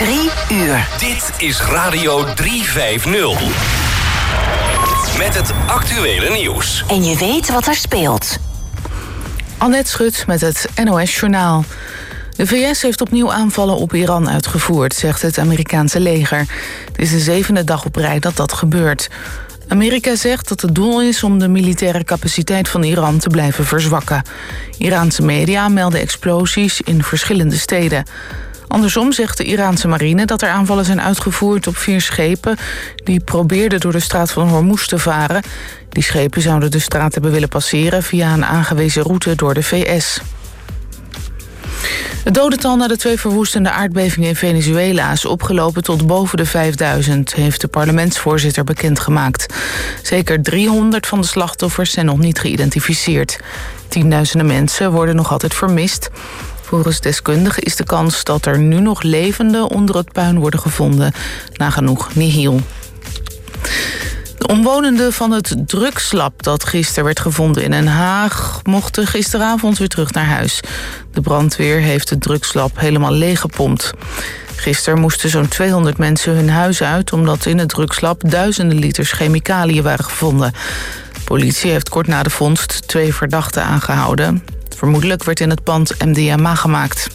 3 uur. Dit is Radio 350. Met het actuele nieuws. En je weet wat er speelt. Annette Schut met het NOS-journaal. De VS heeft opnieuw aanvallen op Iran uitgevoerd, zegt het Amerikaanse leger. Het is de 7e dag op rij dat gebeurt. Amerika zegt dat het doel is om de militaire capaciteit van Iran te blijven verzwakken. Iraanse media melden explosies in verschillende steden. Andersom zegt de Iraanse marine dat er aanvallen zijn uitgevoerd op 4 schepen die probeerden door de straat van Hormuz te varen. Die schepen zouden de straat hebben willen passeren via een aangewezen route door de VS. Het dodental na de 2 verwoestende aardbevingen in Venezuela is opgelopen tot boven de 5000, heeft de parlementsvoorzitter bekendgemaakt. Zeker 300 van de slachtoffers zijn nog niet geïdentificeerd. Tienduizenden mensen worden nog altijd vermist. Volgens deskundigen is de kans dat er nu nog levenden onder het puin worden gevonden nagenoeg nihil. De omwonenden van het drugslab dat gisteren werd gevonden in Den Haag mochten gisteravond weer terug naar huis. De brandweer heeft het drugslab helemaal leeggepompt. Gisteren moesten zo'n 200 mensen hun huis uit omdat in het drugslab duizenden liters chemicaliën waren gevonden. De politie heeft kort na de vondst 2 verdachten aangehouden. Vermoedelijk werd in het pand MDMA gemaakt.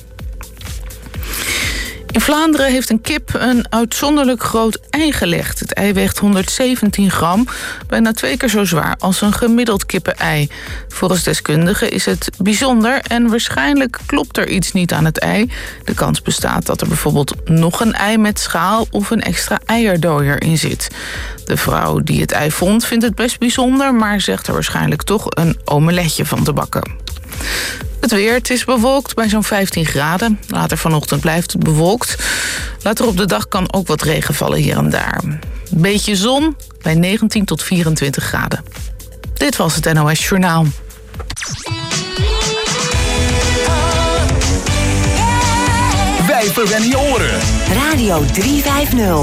In Vlaanderen heeft een kip een uitzonderlijk groot ei gelegd. Het ei weegt 117 gram, bijna 2 keer zo zwaar als een gemiddeld kippenei. Volgens deskundigen is het bijzonder en waarschijnlijk klopt er iets niet aan het ei. De kans bestaat dat er bijvoorbeeld nog een ei met schaal of een extra eierdooier in zit. De vrouw die het ei vond vindt het best bijzonder, maar zegt er waarschijnlijk toch een omeletje van te bakken. Het weer, het is bewolkt bij zo'n 15 graden. Later vanochtend blijft het bewolkt. Later op de dag kan ook wat regen vallen hier en daar. Een beetje zon bij 19 tot 24 graden. Dit was het NOS Journaal. Wij verwennen je oren. Radio 350.